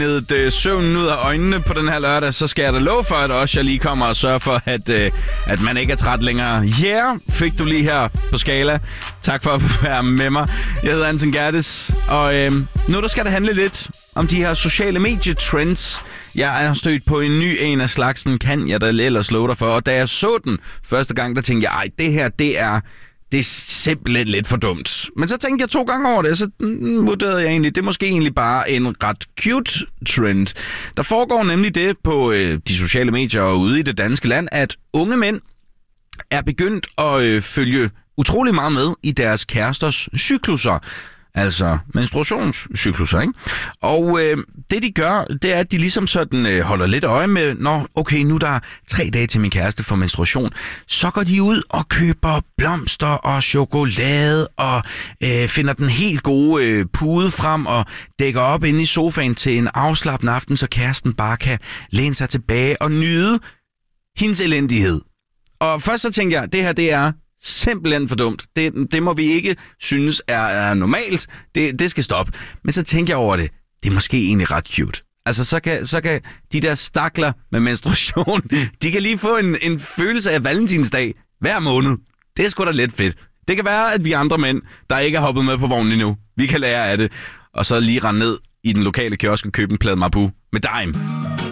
søvnen ud af øjnene på den her lørdag, så skal jeg da love for, at også jeg lige kommer og sørger for, at man ikke er træt længere. Yeah, fik du lige her på Skala. Tak for at være med mig. Jeg hedder Anton Gerdes, og nu der skal det handle lidt om de her sociale medietrends. Jeg er stødt på en ny en af slagsen, kan jeg da ellers love dig for. Og da jeg så den første gang, der tænkte jeg, det her, det er simpelthen lidt for dumt. Men så tænkte jeg 2 gange over det, så vurderede jeg egentlig, det er måske egentlig bare en ret cute trend. Der foregår nemlig det på de sociale medier og ude i det danske land, at unge mænd er begyndt at følge utrolig meget med i deres kæresters cykluser. Altså menstruationscykluser, ikke? Og det de gør, det er, at de ligesom sådan holder lidt øje med, okay, nu der er 3 dage til min kæreste for menstruation. Så går de ud og køber blomster og chokolade og finder den helt gode pude frem og dækker op inde i sofaen til en afslappende aften, så kæresten bare kan læne sig tilbage og nyde hendes elendighed. Og først så tænker jeg, det her det er simpelthen for dumt. Det må vi ikke synes er normalt. Det skal stoppe. Men så tænker jeg over det. Det er måske egentlig ret cute. Altså, så kan de der stakler med menstruation, de kan lige få en følelse af valentinsdag hver måned. Det er sgu da lidt fedt. Det kan være, at vi andre mænd, der ikke er hoppet med på vognen endnu, vi kan lære af det. Og så lige rende ned i den lokale kiosk og købe en plade Marabou med Dime.